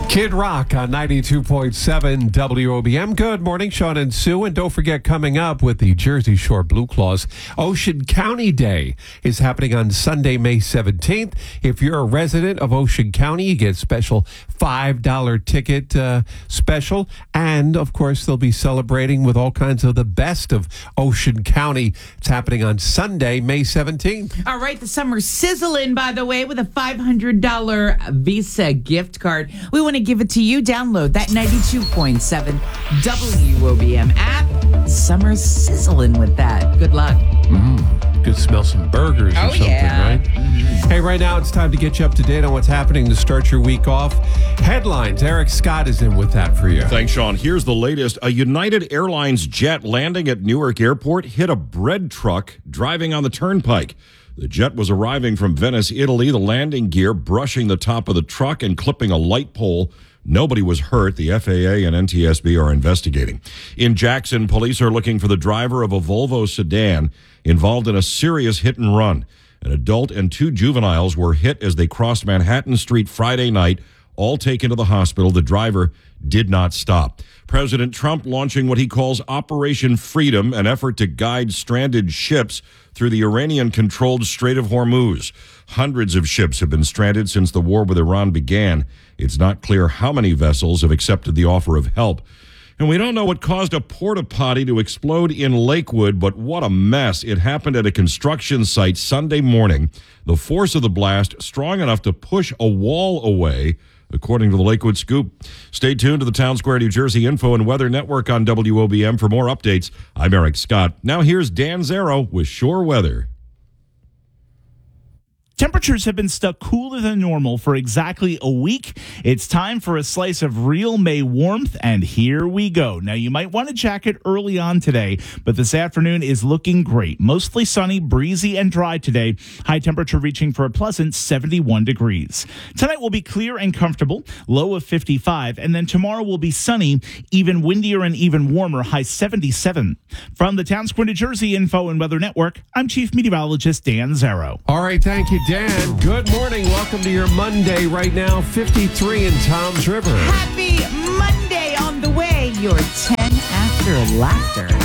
Kid Rock on 92.7 WOBM. Good morning, Sean and Sue. And don't forget, coming up with the Jersey Shore Blue Claws, Ocean County Day is happening on Sunday, May 17th. If you're a resident of Ocean County, you get special $5 ticket special. And, of course, they'll be celebrating with all kinds of the best of Ocean County. It's happening on Sunday, May 17th. All right, the summer's sizzling, by the way, with a $500 Visa gift card. We want to give it to you. Download that 92.7 WOBM app. Summer's sizzling with that. Good luck. Could smell some burgers or something, right? Hey, right now it's time to get you up to date on what's happening to start your week off. Headlines. Eric Scott is in with that for you. Thanks, Sean. Here's the latest. A United Airlines jet landing at Newark Airport hit a bread truck driving on the turnpike. The jet was arriving from Venice, Italy, the landing gear brushing the top of the truck and clipping a light pole. Nobody was hurt. The FAA and NTSB are investigating. In Jackson, police are looking for the driver of a Volvo sedan involved in a serious hit and run. An adult and two juveniles were hit as they crossed Manhattan Street Friday night, all taken to the hospital. The driver did not stop. President Trump launching what he calls Operation Freedom, an effort to guide stranded ships through the Iranian-controlled Strait of Hormuz. Hundreds of ships have been stranded since the war with Iran began. It's not clear how many vessels have accepted the offer of help. And we don't know what caused a porta potty to explode in Lakewood, but what a mess. It happened at a construction site Sunday morning. The force of the blast strong enough to push a wall away, according to the Lakewood Scoop. Stay tuned to the Town Square, New Jersey Info and Weather Network on WOBM for more updates. I'm Eric Scott. Now here's Dan Zero with Shore Weather. Temperatures have been stuck cooler than normal for exactly a week. It's time for a slice of real May warmth, and here we go. Now, you might want a jacket early on today, but this afternoon is looking great. Mostly sunny, breezy, and dry today. High temperature reaching for a pleasant 71 degrees. Tonight will be clear and comfortable, low of 55, and then tomorrow will be sunny, even windier and even warmer, high 77. From the Town Square, New Jersey Info and Weather Network, I'm Chief Meteorologist Dan Zero. All right, thank you, Dan. Good morning. Welcome to your Monday. Right now, 53 in Toms River. Happy Monday on the way. Your 10 after laughter.